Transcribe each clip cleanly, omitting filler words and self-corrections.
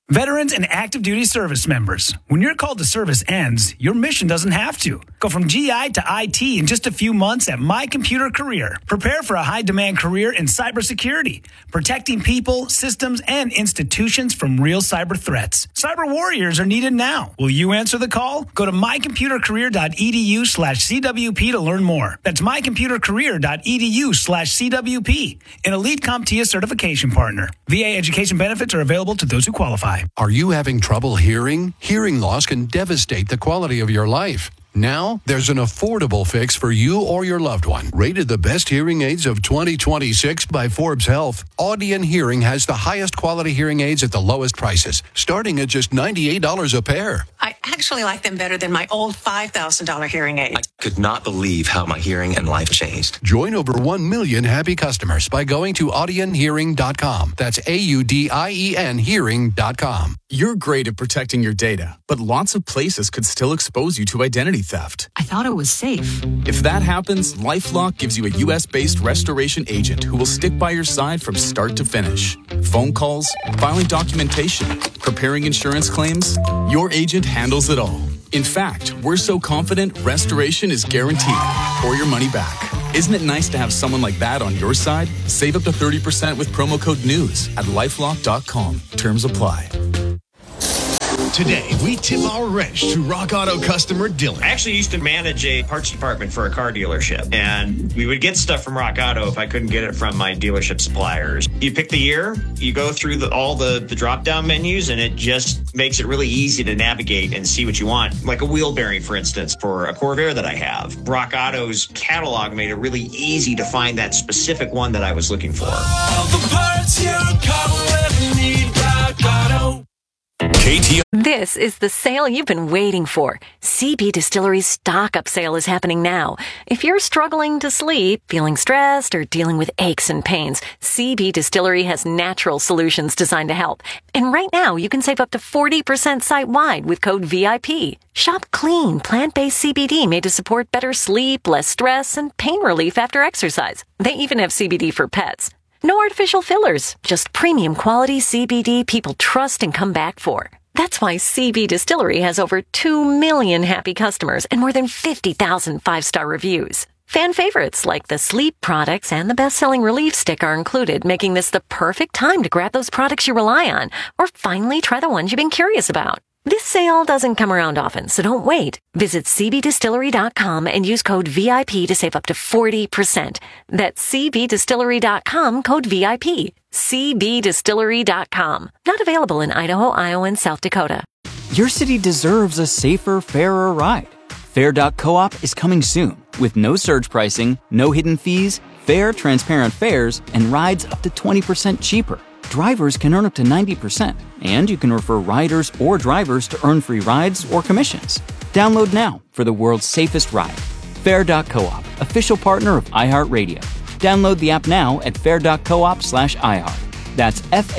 Veterans and active duty service members, when your call to service ends, your mission doesn't have to. Go from GI to IT in just a few months at My Computer Career. Prepare for a high-demand career in cybersecurity, protecting people, systems, and institutions from real cyber threats. Cyber warriors are needed now. Will you answer the call? Go to mycomputercareer.edu/CWP to learn more. That's mycomputercareer.edu/CWP, an elite CompTIA certification partner. VA education benefits are available to those who qualify. Are you having trouble hearing? Hearing loss can devastate the quality of your life. Now, there's an affordable fix for you or your loved one. Rated the best hearing aids of 2026 by Forbes Health, Audien Hearing has the highest quality hearing aids at the lowest prices, starting at just $98 a pair. I actually like them better than my old $5,000 hearing aid. I could not believe how my hearing and life changed. Join over 1 million happy customers by going to audienhearing.com. That's AUDIEN hearing.com. You're great at protecting your data, but lots of places could still expose you to identity theft. I thought it was safe. If that happens, LifeLock gives you a U.S.-based restoration agent who will stick by your side from start to finish. Phone calls, filing documentation, preparing insurance claims, your agent handles it all. In fact, we're so confident restoration is guaranteed or your money back. Isn't it nice to have someone like that on your side? Save up to 30% with promo code NEWS at LifeLock.com. Terms apply. Today, we tip our wrench to Rock Auto customer Dylan. I actually used to manage a parts department for a car dealership, and we would get stuff from Rock Auto if I couldn't get it from my dealership suppliers. You pick the year, you go through all the drop-down menus, and it just makes it really easy to navigate and see what you want. Like a wheel bearing, for instance, for a Corvair that I have. Rock Auto's catalog made it really easy to find that specific one that I was looking for. All the parts your car will ever need, Rock Auto. This is the sale you've been waiting for. CB Distillery's stock-up sale is happening now. If you're struggling to sleep, feeling stressed, or dealing with aches and pains, CB Distillery has natural solutions designed to help. And right now, you can save up to 40% site-wide with code VIP. Shop clean, plant-based CBD made to support better sleep, less stress, and pain relief after exercise. They even have CBD for pets. No artificial fillers, just premium quality CBD people trust and come back for. That's why CB Distillery has over 2 million happy customers and more than 50,000 five-star reviews. Fan favorites like the sleep products and the best-selling relief stick are included, making this the perfect time to grab those products you rely on or finally try the ones you've been curious about. This sale doesn't come around often, so don't wait. Visit cbdistillery.com and use code VIP to save up to 40%. That's cbdistillery.com, code VIP. cbdistillery.com. Not available in Idaho, Iowa, and South Dakota. Your city deserves a safer, fairer ride. Fair.coop is coming soon with no surge pricing, no hidden fees, fair, transparent fares, and rides up to 20% cheaper. Drivers can earn up to 90%, and you can refer riders or drivers to earn free rides or commissions. Download now for the world's safest ride. Fair.coop, official partner of iHeartRadio. Download the app now at fair.coop/iHeart. That's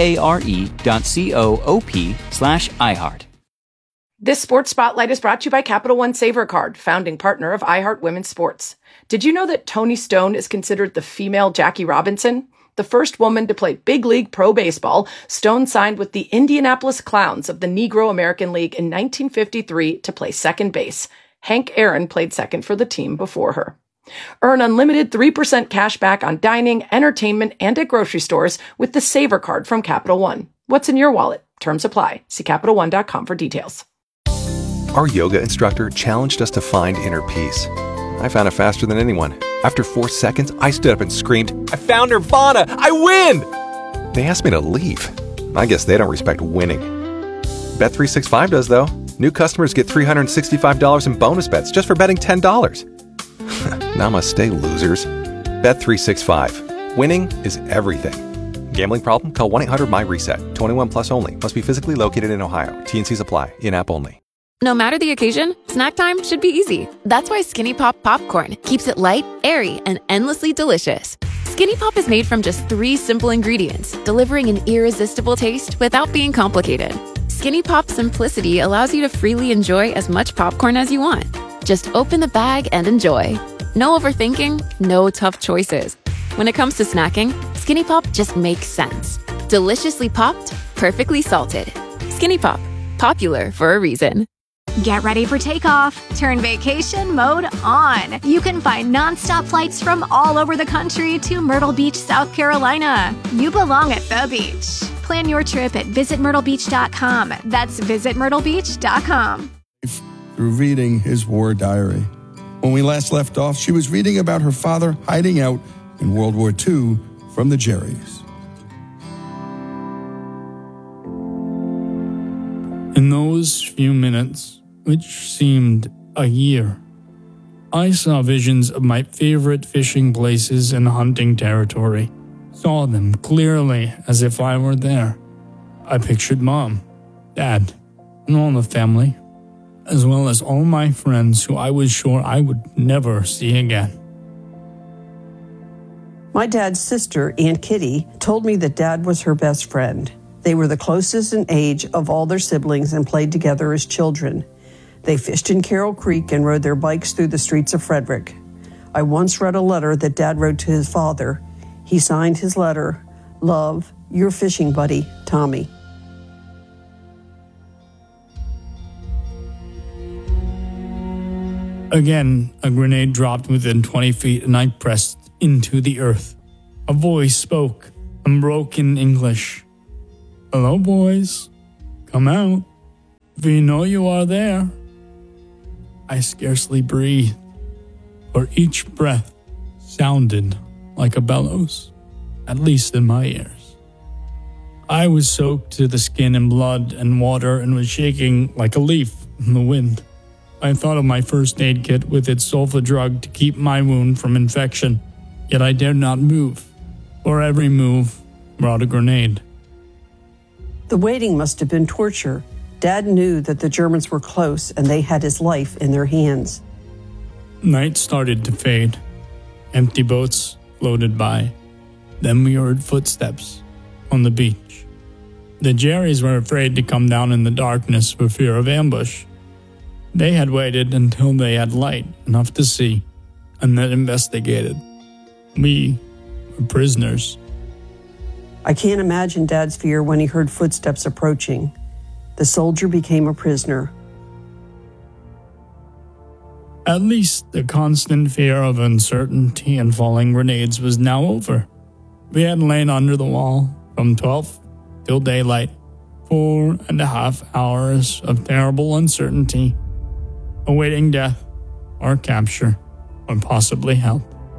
FARE.coop/iHeart. This Sports Spotlight is brought to you by Capital One Saver Card, founding partner of iHeart Women's Sports. Did you know that Toni Stone is considered the female Jackie Robinson? The first woman to play big league pro baseball, Stone signed with the Indianapolis Clowns of the Negro American League in 1953 to play second base. Hank Aaron played second for the team before her. Earn unlimited 3% cash back on dining, entertainment, and at grocery stores with the Saver Card from Capital One. What's in your wallet? Terms apply. See CapitalOne.com for details. Our yoga instructor challenged us to find inner peace. I found it faster than anyone. After 4 seconds, I stood up and screamed, "I found Nirvana! I win!" They asked me to leave. I guess they don't respect winning. Bet365 does, though. New customers get $365 in bonus bets just for betting $10. Namaste, losers. Bet365. Winning is everything. Gambling problem? Call 1-800-MY-RESET. 21 plus only. Must be physically located in Ohio. T&Cs apply. In-app only. No matter the occasion, snack time should be easy. That's why Skinny Pop Popcorn keeps it light, airy, and endlessly delicious. Skinny Pop is made from just 3 simple ingredients, delivering an irresistible taste without being complicated. Skinny Pop's simplicity allows you to freely enjoy as much popcorn as you want. Just open the bag and enjoy. No overthinking, no tough choices. When it comes to snacking, Skinny Pop just makes sense. Deliciously popped, perfectly salted. Skinny Pop, popular for a reason. Get ready for takeoff. Turn vacation mode on. You can find nonstop flights from all over the country to Myrtle Beach, South Carolina. You belong at the beach. Plan your trip at visitmyrtlebeach.com. That's visitmyrtlebeach.com. Through reading his war diary. When we last left off, she was reading about her father hiding out in World War II from the Jerrys. In those few minutes, which seemed a year, I saw visions of my favorite fishing places and hunting territory. Saw them clearly as if I were there. I pictured Mom, Dad, and all the family, as well as all my friends who I was sure I would never see again. My dad's sister, Aunt Kitty, told me that Dad was her best friend. They were the closest in age of all their siblings and played together as children. They fished in Carroll Creek and rode their bikes through the streets of Frederick. I once read a letter that Dad wrote to his father. He signed his letter, "Love, your fishing buddy, Tommy." Again, a grenade dropped within 20 feet and I pressed into the earth. A voice spoke in broken English. "Hello, boys. Come out. We know you are there." I scarcely breathed, for each breath sounded like a bellows, at least in my ears. I was soaked to the skin in blood and water and was shaking like a leaf in the wind. I thought of my first aid kit with its sulfa drug to keep my wound from infection, yet I dared not move, for every move brought a grenade. The waiting must have been torture. Dad knew that the Germans were close and they had his life in their hands. Night started to fade. Empty boats floated by. Then we heard footsteps on the beach. The Jerrys were afraid to come down in the darkness for fear of ambush. They had waited until they had light enough to see, and then investigated. We were prisoners. I can't imagine Dad's fear when he heard footsteps approaching. The soldier became a prisoner. At least the constant fear of uncertainty and falling grenades was now over. We had lain under the wall from 12 till daylight, 4.5 hours of terrible uncertainty, awaiting death or capture or possibly help.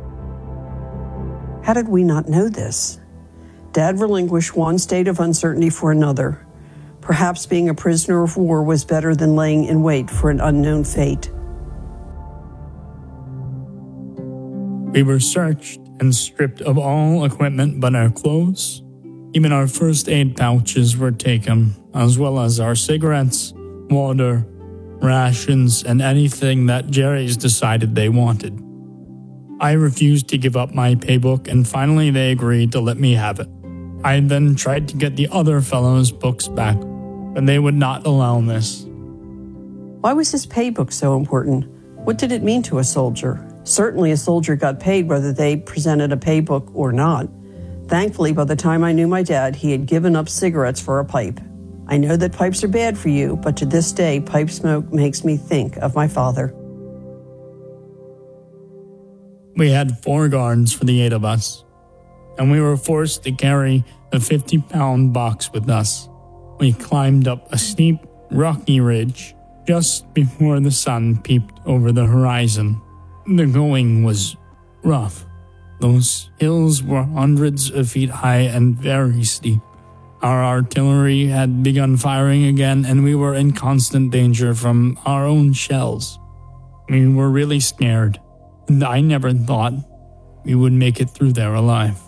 How did we not know this? Dad relinquished one state of uncertainty for another. Perhaps being a prisoner of war was better than laying in wait for an unknown fate. We were searched and stripped of all equipment but our clothes. Even our first aid pouches were taken, as well as our cigarettes, water, rations, and anything that Jerry's decided they wanted. I refused to give up my paybook, and finally they agreed to let me have it. I then tried to get the other fellows' books back, but they would not allow this. Why was his paybook so important? What did it mean to a soldier? Certainly a soldier got paid whether they presented a paybook or not. Thankfully, by the time I knew my dad, he had given up cigarettes for a pipe. I know that pipes are bad for you, but to this day, pipe smoke makes me think of my father. We had 4 guards for the 8 of us, and we were forced to carry a 50-pound box with us. We climbed up a steep, rocky ridge just before the sun peeped over the horizon. The going was rough. Those hills were hundreds of feet high and very steep. Our artillery had begun firing again, and we were in constant danger from our own shells. We were really scared, and I never thought we would make it through there alive.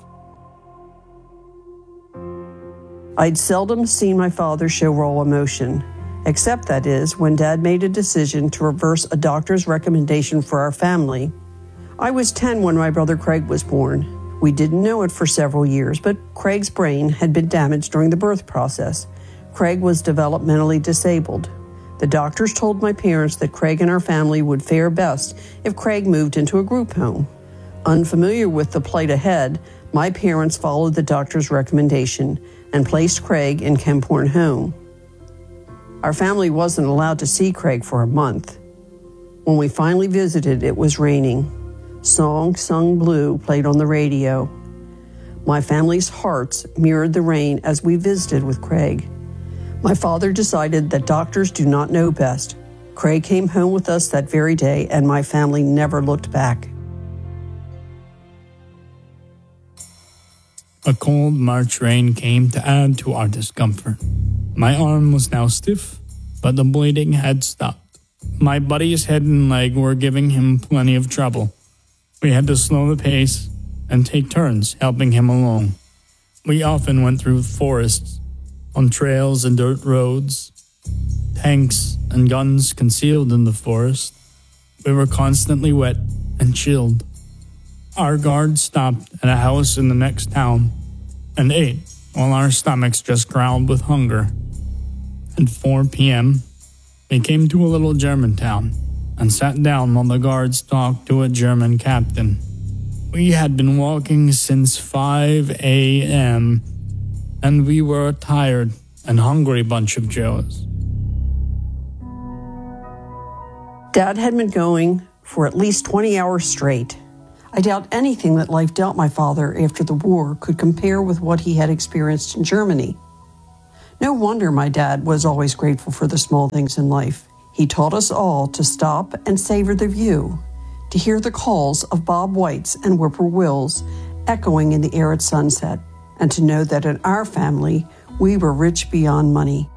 I'd seldom seen my father show raw emotion, except that is when Dad made a decision to reverse a doctor's recommendation for our family. I was 10 when my brother Craig was born. We didn't know it for several years, but Craig's brain had been damaged during the birth process. Craig was developmentally disabled. The doctors told my parents that Craig and our family would fare best if Craig moved into a group home. Unfamiliar with the plight ahead, my parents followed the doctor's recommendation and placed Craig in Kemphorn Home. Our family wasn't allowed to see Craig for a month. When we finally visited, it was raining. Song Sung Blue played on the radio. My family's hearts mirrored the rain as we visited with Craig. My father decided that doctors do not know best. Craig came home with us that very day, and my family never looked back. A cold March rain came to add to our discomfort. My arm was now stiff, but the bleeding had stopped. My buddy's head and leg were giving him plenty of trouble. We had to slow the pace and take turns helping him along. We often went through forests, on trails and dirt roads, tanks and guns concealed in the forest. We were constantly wet and chilled. Our guard stopped at a house in the next town and ate while our stomachs just growled with hunger. At 4 p.m., we came to a little German town and sat down while the guards talked to a German captain. We had been walking since 5 a.m., and we were a tired and hungry bunch of Joes. Dad had been going for at least 20 hours straight. I doubt anything that life dealt my father after the war could compare with what he had experienced in Germany. No wonder my dad was always grateful for the small things in life. He taught us all to stop and savor the view, to hear the calls of Bob Whites and whippoorwills echoing in the air at sunset, and to know that in our family, we were rich beyond money.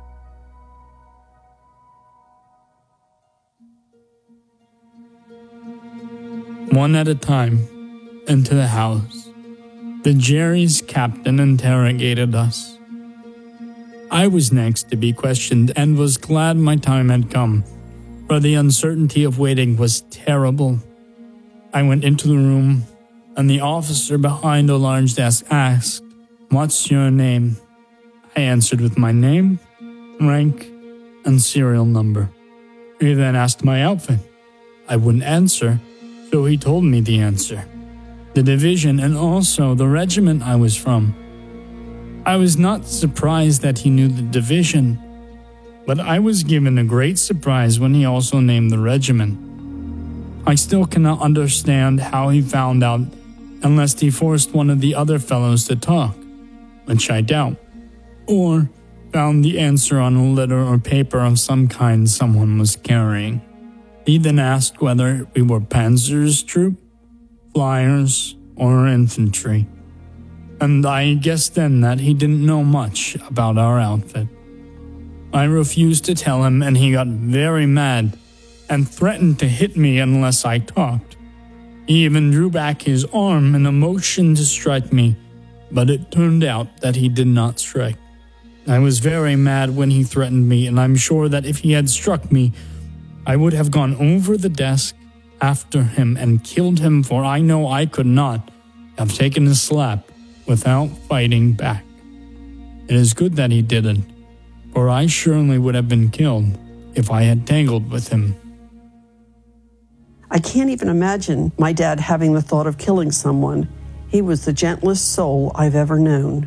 One at a time, into the house, the Jerry's captain interrogated us. I was next to be questioned and was glad my time had come, for the uncertainty of waiting was terrible. I went into the room, and the officer behind a large desk asked, "What's your name?" I answered with my name, rank, and serial number. He then asked my outfit. I wouldn't answer, so he told me the answer, the division and also the regiment I was from. I was not surprised that he knew the division, but I was given a great surprise when he also named the regiment. I still cannot understand how he found out unless he forced one of the other fellows to talk, which I doubt, or found the answer on a letter or paper of some kind someone was carrying. He then asked whether we were Panzer's troop, flyers, or infantry. And I guessed then that he didn't know much about our outfit. I refused to tell him, and he got very mad and threatened to hit me unless I talked. He even drew back his arm in a motion to strike me, but it turned out that he did not strike. I was very mad when he threatened me, and I'm sure that if he had struck me, I would have gone over the desk after him and killed him, for I know I could not have taken a slap without fighting back. It is good that he didn't, for I surely would have been killed if I had tangled with him. I can't even imagine my dad having the thought of killing someone. He was the gentlest soul I've ever known.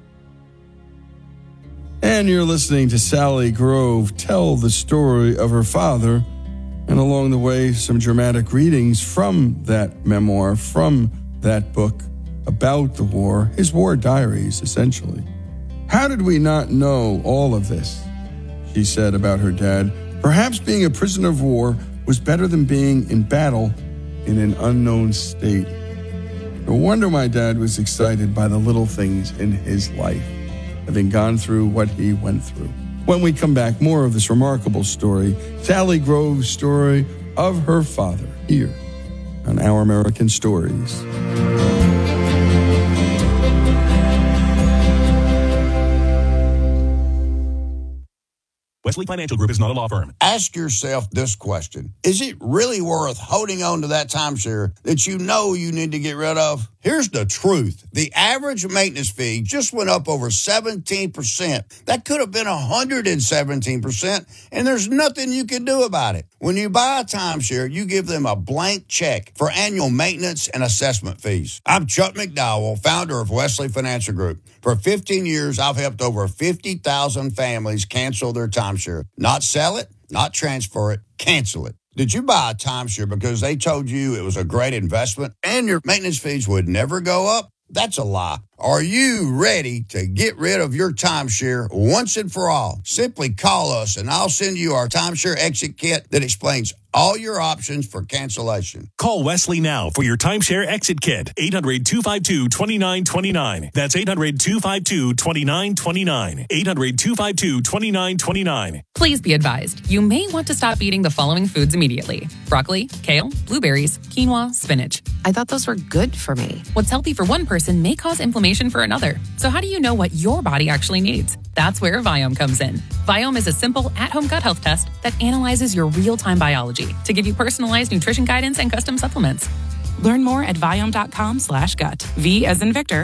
And you're listening to Sally Grove tell the story of her father, and along the way, some dramatic readings from that memoir, from that book about the war, his war diaries, essentially. How did we not know all of this? She said about her dad. Perhaps being a prisoner of war was better than being in battle in an unknown state. No wonder my dad was excited by the little things in his life, having gone through what he went through. When we come back, more of this remarkable story, Sally Grove's story of her father, here on Our American Stories. Wesley Financial Group is not a law firm. Ask yourself this question. Is it really worth holding on to that timeshare that you know you need to get rid of? Here's the truth. The average maintenance fee just went up over 17%. That could have been 117%, and there's nothing you can do about it. When you buy a timeshare, you give them a blank check for annual maintenance and assessment fees. I'm Chuck McDowell, founder of Wesley Financial Group. For 15 years, I've helped over 50,000 families cancel their timeshare. Not sell it, not transfer it, cancel it. Did you buy a timeshare because they told you it was a great investment and your maintenance fees would never go up? That's a lie. Are you ready to get rid of your timeshare once and for all? Simply call us and I'll send you our timeshare exit kit that explains all your options for cancellation. Call Wesley now for your timeshare exit kit. 800-252-2929. That's 800-252-2929. 800-252-2929. Please be advised, you may want to stop eating the following foods immediately: broccoli, kale, blueberries, quinoa, spinach. I thought those were good for me. What's healthy for one person may cause inflammation for another. So how do you know what your body actually needs? That's where Viome comes in. Viome is a simple at-home gut health test that analyzes your real-time biology to give you personalized nutrition guidance and custom supplements. Learn more at Viome.com/gut. V as in Victor,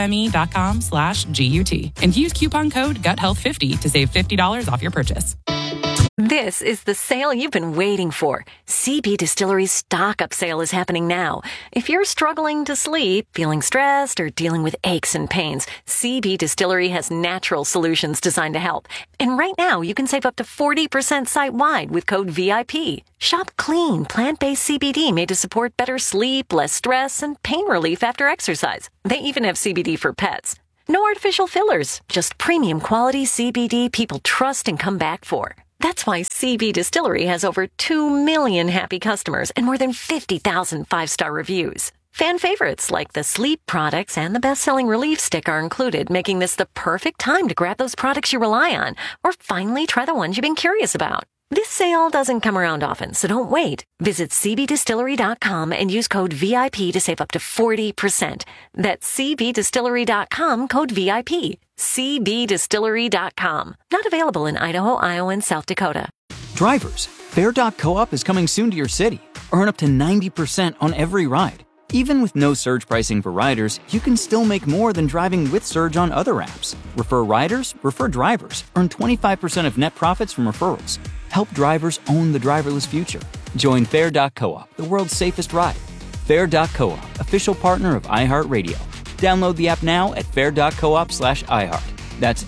IOME.com/GUT. And use coupon code GUTHEALTH50 to save $50 off your purchase. This is the sale you've been waiting for. CB Distillery's stock-up sale is happening now. If you're struggling to sleep, feeling stressed, or dealing with aches and pains, CB Distillery has natural solutions designed to help. And right now, you can save up to 40% site-wide with code VIP. Shop clean, plant-based CBD made to support better sleep, less stress, and pain relief after exercise. They even have CBD for pets. No artificial fillers, just premium quality CBD people trust and come back for. That's why CB Distillery has over 2 million happy customers and more than 50,000 five-star reviews. Fan favorites like the sleep products and the best-selling Relief Stick are included, making this the perfect time to grab those products you rely on or finally try the ones you've been curious about. This sale doesn't come around often, so don't wait. Visit cbdistillery.com and use code VIP to save up to 40%. That's cbdistillery.com, code VIP. cbdistillery.com. Not available in Idaho, Iowa, and South Dakota. Drivers, Fair.coop is coming soon to your city. Earn up to 90% on every ride. Even with no surge pricing for riders, you can still make more than driving with Surge on other apps. Refer riders, refer drivers. Earn 25% of net profits from referrals. Help drivers own the driverless future. Join Fair.coop, the world's safest ride. Fair.coop, official partner of iHeartRadio. Download the app now at fair.coop/iHeart. That's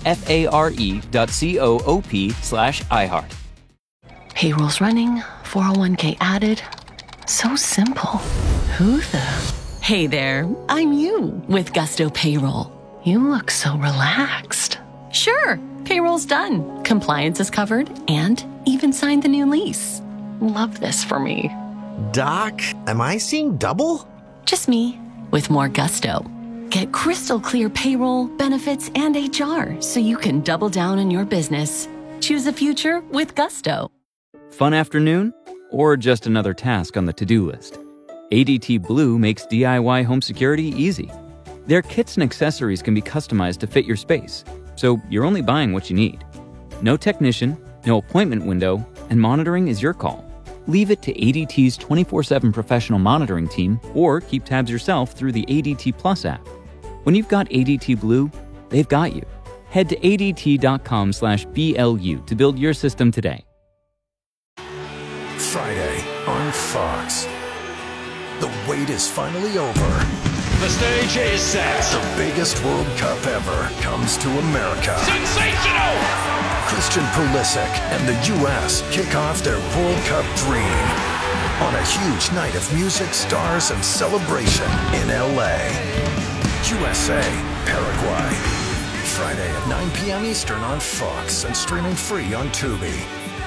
FARE.coop/iHeart. Payroll's running, 401k added. So simple. Who the? Hey there, I'm you with Gusto Payroll. You look so relaxed. Sure, payroll's done. Compliance is covered and even signed the new lease. Love this for me. Doc, am I seeing double? Just me with more gusto. Get crystal clear payroll, benefits, and HR so you can double down on your business. Choose a future with Gusto. Fun afternoon? Or just another task on the to-do list? ADT Blue makes DIY home security easy. Their kits and accessories can be customized to fit your space, so you're only buying what you need. No technician, no appointment window, and monitoring is your call. Leave it to ADT's 24/7 professional monitoring team or keep tabs yourself through the ADT Plus app. When you've got ADT Blue, they've got you. Head to ADT.com/BLU to build your system today. Friday on Fox. The wait is finally over. The stage is set. The biggest World Cup ever comes to America. Sensational! Christian Pulisic and the U.S. kick off their World Cup dream on a huge night of music, stars, and celebration in L.A. USA, Paraguay. Friday at 9 p.m. Eastern on Fox and streaming free on Tubi.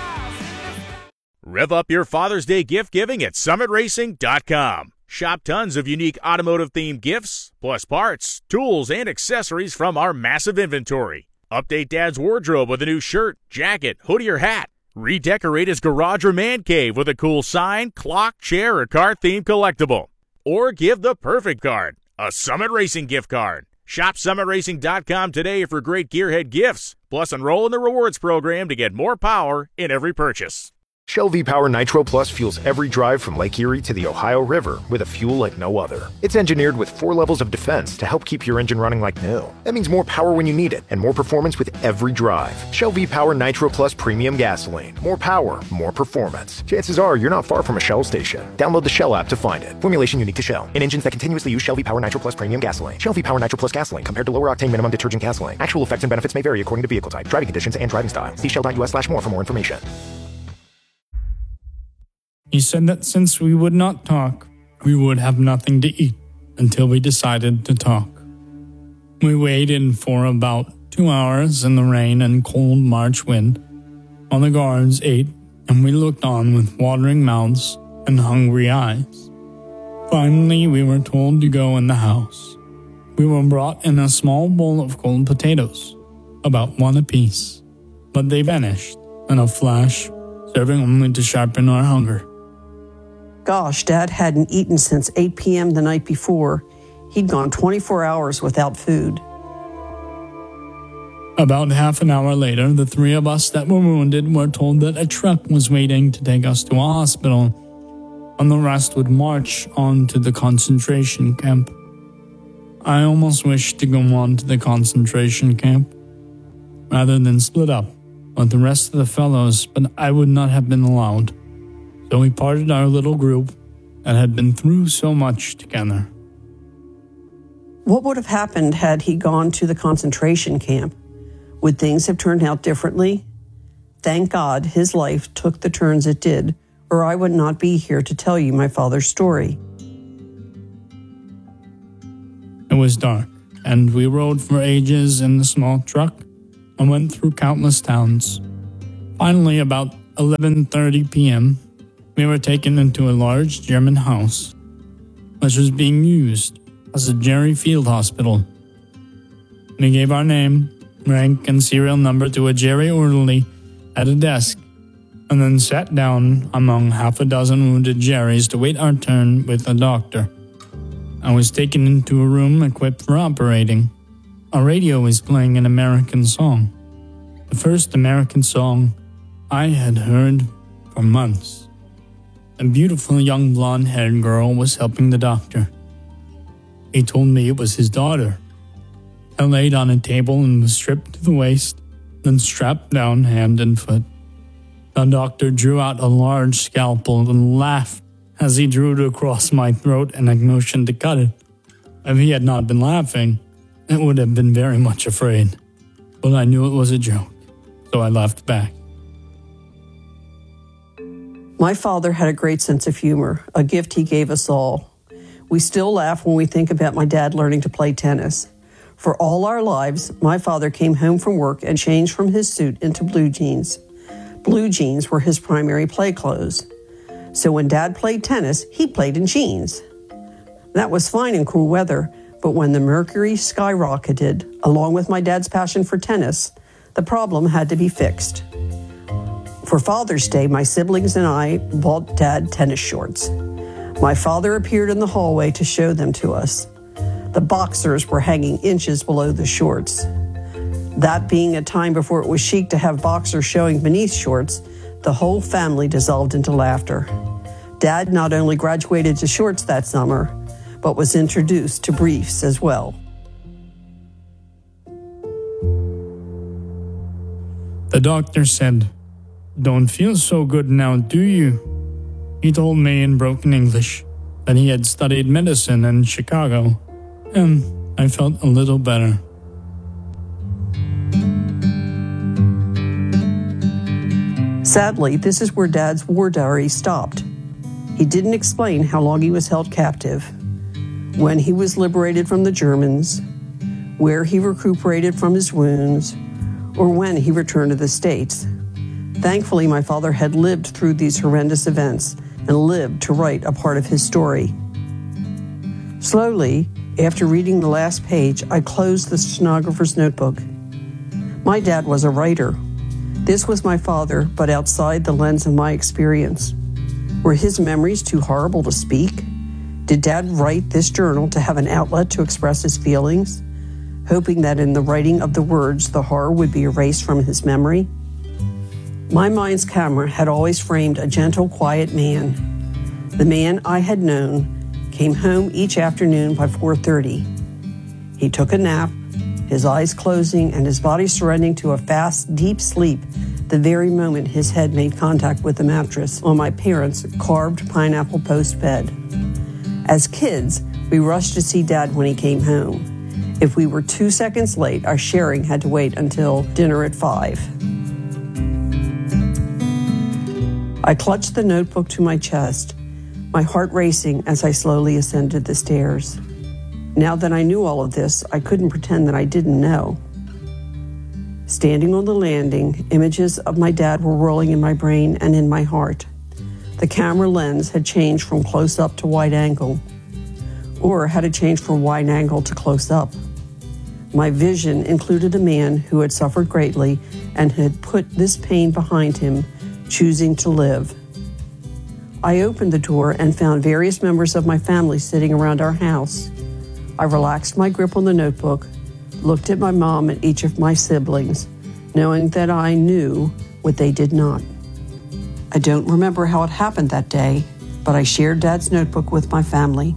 Rev up your Father's Day gift giving at SummitRacing.com. Shop tons of unique automotive-themed gifts, plus parts, tools, and accessories from our massive inventory. Update Dad's wardrobe with a new shirt, jacket, hoodie, or hat. Redecorate his garage or man cave with a cool sign, clock, chair, or car-themed collectible. Or give the perfect card, a Summit Racing gift card. Shop SummitRacing.com today for great gearhead gifts. Plus, enroll in the rewards program to get more power in every purchase. Shell V-Power Nitro Plus fuels every drive from Lake Erie to the Ohio River with a fuel like no other. It's engineered with 4 levels of defense to help keep your engine running like new. That means more power when you need it and more performance with every drive. Shell V-Power Nitro Plus Premium Gasoline. More power, more performance. Chances are you're not far from a Shell station. Download the Shell app to find it. Formulation unique to Shell. In engines that continuously use Shell V-Power Nitro Plus Premium Gasoline. Shell V-Power Nitro Plus Gasoline compared to lower octane minimum detergent gasoline. Actual effects and benefits may vary according to vehicle type, driving conditions, and driving style. See shell.us/more for more information. He said that since we would not talk, we would have nothing to eat until we decided to talk. We waited for about 2 hours in the rain and cold March wind while the guards ate, and we looked on with watering mouths and hungry eyes. Finally, we were told to go in the house. We were brought in a small bowl of cold potatoes, about 1 apiece, but they vanished in a flash, serving only to sharpen our hunger. Gosh, Dad hadn't eaten since 8 p.m. the night before. He'd gone 24 hours without food. About half an hour later, the 3 of us that were wounded were told that a truck was waiting to take us to a hospital, and the rest would march on to the concentration camp. I almost wished to go on to the concentration camp, rather than split up with the rest of the fellows, but I would not have been allowed. So we parted our little group that had been through so much together. What would have happened had he gone to the concentration camp? Would things have turned out differently? Thank God his life took the turns it did, or I would not be here to tell you my father's story. It was dark, and we rode for ages in the small truck and went through countless towns. Finally, about 11:30 p.m., we were taken into a large German house, which was being used as a Jerry Field hospital. We gave our name, rank, and serial number to a Jerry orderly at a desk, and then sat down among half a dozen wounded Jerrys to wait our turn with a doctor. I was taken into a room equipped for operating. A radio was playing an American song, the first American song I had heard for months. A beautiful young blonde-haired girl was helping the doctor. He told me it was his daughter. I laid on a table and was stripped to the waist, then strapped down hand and foot. The doctor drew out a large scalpel and laughed as he drew it across my throat, and I motioned to cut it. If he had not been laughing, I would have been very much afraid. But I knew it was a joke, so I laughed back. My father had a great sense of humor, a gift he gave us all. We still laugh when we think about my dad learning to play tennis. For all our lives, my father came home from work and changed from his suit into blue jeans. Blue jeans were his primary play clothes. So when Dad played tennis, he played in jeans. That was fine in cool weather, but when the mercury skyrocketed, along with my dad's passion for tennis, the problem had to be fixed. For Father's Day, my siblings and I bought Dad tennis shorts. My father appeared in the hallway to show them to us. The boxers were hanging inches below the shorts. That being a time before it was chic to have boxers showing beneath shorts, the whole family dissolved into laughter. Dad not only graduated to shorts that summer, but was introduced to briefs as well. The doctor said, "Don't feel so good now, do you?" He told me in broken English that he had studied medicine in Chicago, and I felt a little better. Sadly, this is where Dad's war diary stopped. He didn't explain how long he was held captive, when he was liberated from the Germans, where he recuperated from his wounds, or when he returned to the States. Thankfully, my father had lived through these horrendous events and lived to write a part of his story. Slowly, after reading the last page, I closed the stenographer's notebook. My dad was a writer. This was my father, but outside the lens of my experience. Were his memories too horrible to speak? Did Dad write this journal to have an outlet to express his feelings, hoping that in the writing of the words, the horror would be erased from his memory? My mind's camera had always framed a gentle, quiet man. The man I had known came home each afternoon by 4:30. He took a nap, his eyes closing and his body surrendering to a fast, deep sleep the very moment his head made contact with the mattress on my parents' carved pineapple post bed. As kids, we rushed to see Dad when he came home. If we were 2 seconds late, our sharing had to wait until dinner at 5. I clutched the notebook to my chest, my heart racing as I slowly ascended the stairs. Now that I knew all of this, I couldn't pretend that I didn't know. Standing on the landing, images of my dad were whirling in my brain and in my heart. The camera lens had changed from close-up to wide angle, or had it changed from wide angle to close-up. My vision included a man who had suffered greatly and had put this pain behind him, choosing to live. I opened the door and found various members of my family sitting around our house. I relaxed my grip on the notebook, looked at my mom and each of my siblings, knowing that I knew what they did not. I don't remember how it happened that day, but I shared Dad's notebook with my family.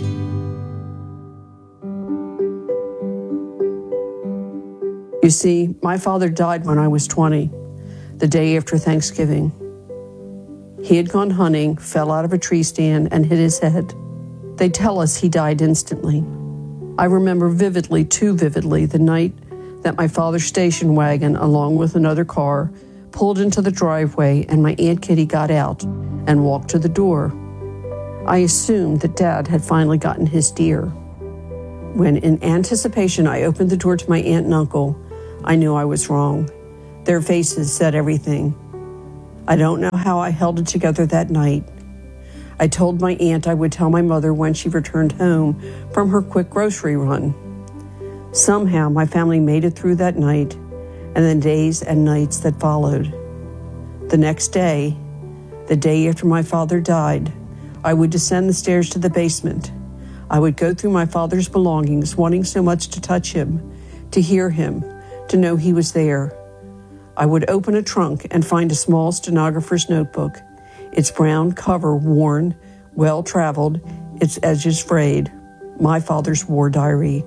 You see, my father died when I was 20, the day after Thanksgiving. He had gone hunting, fell out of a tree stand, and hit his head. They tell us he died instantly. I remember vividly, too vividly, the night that my father's station wagon, along with another car, pulled into the driveway and my Aunt Kitty got out and walked to the door. I assumed that Dad had finally gotten his deer. When in anticipation I opened the door to my aunt and uncle, I knew I was wrong. Their faces said everything. I don't know how I held it together that night. I told my aunt I would tell my mother when she returned home from her quick grocery run. Somehow my family made it through that night and the days and nights that followed. The next day, the day after my father died, I would descend the stairs to the basement. I would go through my father's belongings, wanting so much to touch him, to hear him, to know he was there. I would open a trunk and find a small stenographer's notebook, its brown cover worn, well-traveled, its edges frayed, my father's war diary.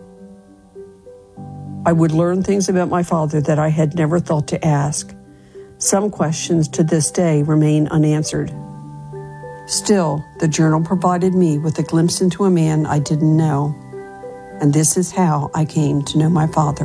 I would learn things about my father that I had never thought to ask. Some questions to this day remain unanswered. Still, the journal provided me with a glimpse into a man I didn't know. And this is how I came to know my father.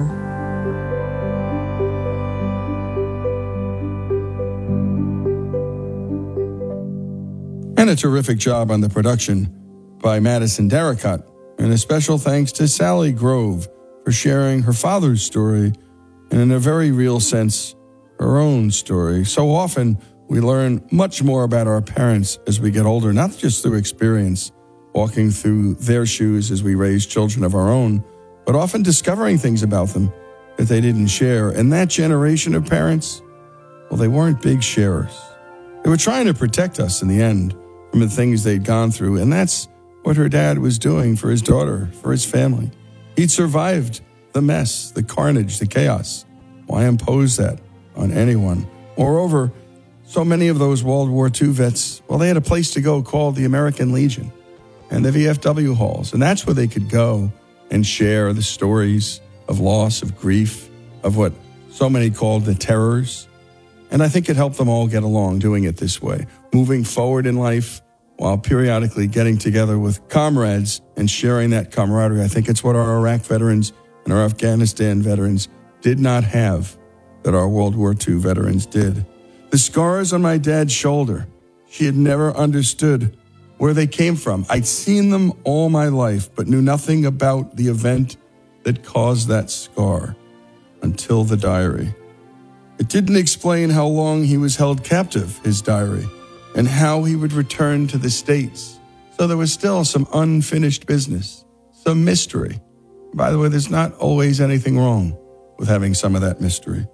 And a terrific job on the production by Madison Darracott. And a special thanks to Sally Grove for sharing her father's story and, in a very real sense, her own story. So often we learn much more about our parents as we get older, not just through experience, walking through their shoes as we raise children of our own, but often discovering things about them that they didn't share. And that generation of parents, well, they weren't big sharers. They were trying to protect us in the end from the things they'd gone through. And that's what her dad was doing for his daughter, for his family. He'd survived the mess, the carnage, the chaos. Why impose that on anyone? Moreover, so many of those World War II vets, well, they had a place to go called the American Legion and the VFW halls. And that's where they could go and share the stories of loss, of grief, of what so many called the terrors. And I think it helped them all get along doing it this way, moving forward in life while periodically getting together with comrades and sharing that camaraderie. I think it's what our Iraq veterans and our Afghanistan veterans did not have that our World War II veterans did. The scars on my dad's shoulder, she had never understood where they came from. I'd seen them all my life, but knew nothing about the event that caused that scar until the diary. It didn't explain how long he was held captive, his diary, and how he would return to the States. So there was still some unfinished business, some mystery. By the way, there's not always anything wrong with having some of that mystery.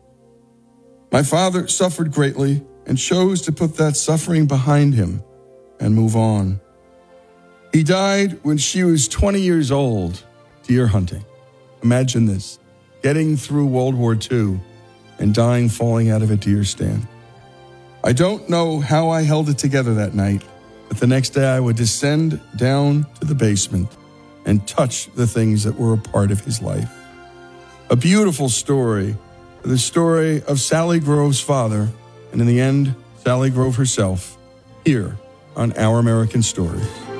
My father suffered greatly and chose to put that suffering behind him and move on. He died when she was 20 years old, deer hunting. Imagine this, getting through World War II and dying falling out of a deer stand. I don't know how I held it together that night, but the next day I would descend down to the basement and touch the things that were a part of his life. A beautiful story, the story of Sally Grove's father, and in the end, Sally Grove herself, here on Our American Stories.